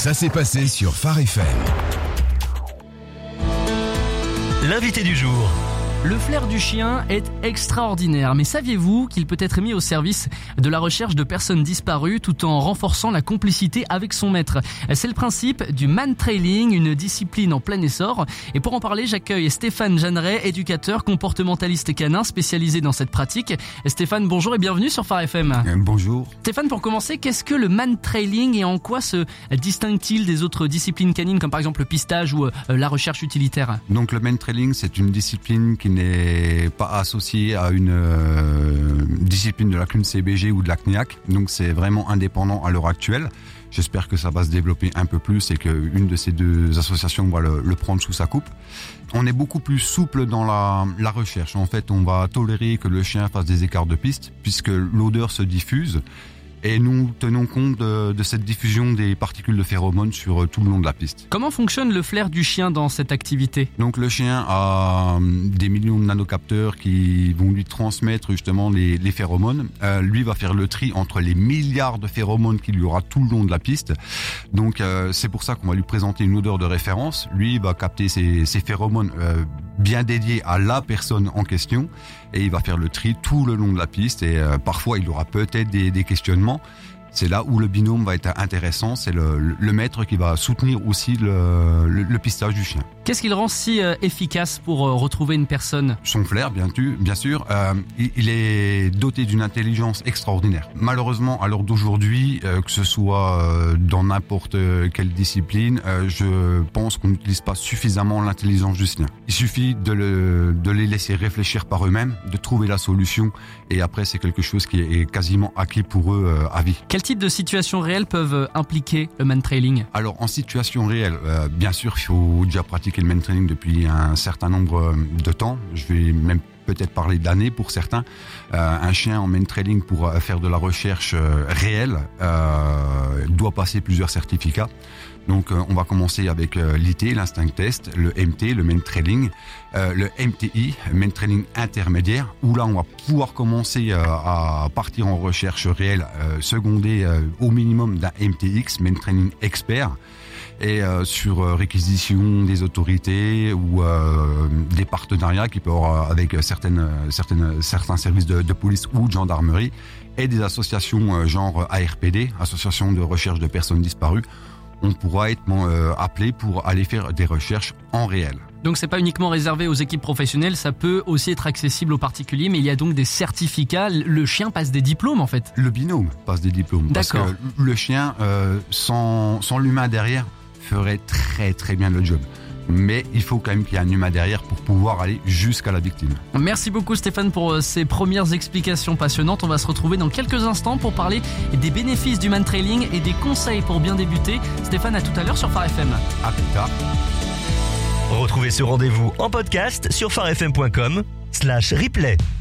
Ça s'est passé sur Phare FM. L'invité du jour. Le flair du chien est extraordinaire, mais saviez-vous qu'il peut être mis au service de la recherche de personnes disparues tout en renforçant la complicité avec son maître? C'est le principe du man-trailing, une discipline en plein essor. Et pour en parler, j'accueille Stéphane Jeanneret, éducateur comportementaliste canin spécialisé dans cette pratique. Stéphane, bonjour et bienvenue sur Phare FM. Bonjour. Stéphane, pour commencer, qu'est-ce que le man-trailing et en quoi se distingue-t-il des autres disciplines canines comme par exemple le pistage ou la recherche utilitaire? Donc le man-trailing, c'est une discipline qui n'est pas associée à une discipline de la CNUN-CBG ou de la CNIAC. Donc c'est vraiment indépendant à l'heure actuelle. J'espère que ça va se développer un peu plus et qu'une de ces deux associations va le prendre sous sa coupe. On est beaucoup plus souple dans la recherche. En fait, on va tolérer que le chien fasse des écarts de piste puisque l'odeur se diffuse. Et nous tenons compte de cette diffusion des particules de phéromones sur tout le long de la piste. Comment fonctionne le flair du chien dans cette activité? Donc le chien a des millions de nanocapteurs qui vont lui transmettre justement les phéromones. Lui va faire le tri entre les milliards de phéromones qu'il y aura tout le long de la piste. Donc c'est pour ça qu'on va lui présenter une odeur de référence. Lui va capter ces phéromones bien dédiés à la personne en question et il va faire le tri tout le long de la piste et parfois il aura peut-être des questionnements. C'est là où le binôme va être intéressant, c'est le maître qui va soutenir aussi le pistage du chien. Qu'est-ce qui le rend si efficace pour retrouver une personne? Son flair, bien sûr. Il est doté d'une intelligence extraordinaire. Malheureusement, à l'heure d'aujourd'hui, que ce soit dans n'importe quelle discipline, je pense qu'on n'utilise pas suffisamment l'intelligence du chien. Il suffit de les laisser réfléchir par eux-mêmes, de trouver la solution, et après c'est quelque chose qui est quasiment acquis pour eux à vie. Quel type de situations réelles peuvent impliquer le man-trailing? Alors en situation réelle, bien sûr, il faut déjà pratiquer le man-trailing depuis un certain nombre de temps. Je vais même peut-être parler d'années pour certains. Un chien en man-trailing pour faire de la recherche réelle doit passer plusieurs certificats. Donc on va commencer avec l'IT, l'instinct test, le MT, le man-trailing, le MTI, man-trailing intermédiaire, où là on va pouvoir commencer à partir en recherche réelle, secondé au minimum d'un MTX, man-trailing expert, et sur réquisition des autorités ou des partenariats qui peuvent avoir avec certains services de police ou de gendarmerie et des associations genre ARPD, Association de recherche de personnes disparues. On pourra être appelé pour aller faire des recherches en réel. Donc c'est pas uniquement réservé aux équipes professionnelles, ça peut aussi être accessible aux particuliers, mais il y a donc des certificats. Le chien passe des diplômes en fait. Le binôme passe des diplômes. D'accord. Parce que le chien, sans l'humain derrière, ferait très très bien le job. Mais il faut quand même qu'il y ait un humain derrière pour pouvoir aller jusqu'à la victime. Merci beaucoup Stéphane pour ces premières explications passionnantes. On va se retrouver dans quelques instants pour parler des bénéfices du man-trailing et des conseils pour bien débuter. Stéphane, à tout à l'heure sur Phare FM. À plus tard. Retrouvez ce rendez-vous en podcast sur pharefm.com/replay.